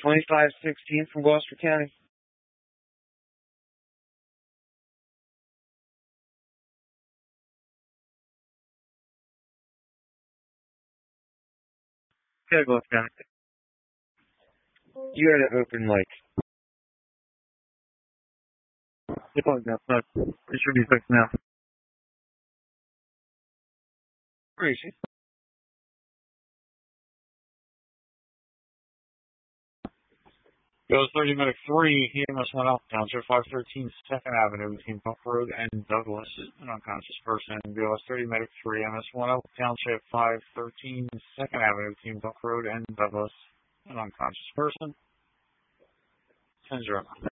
2516 from Gloucester County. Yeah, Gloucester County. You had an open mic. It's plugged up, but it should be fixed now. Where is he? Goes 30 medic 3, EMS 1 Elk Township, 513 2nd Avenue between Pump Road and Douglas, an unconscious person. BOS 30 medic 3, EMS 1 Elk Township, 513 2nd Avenue between Pump Road and Douglas, an unconscious person. 10-0.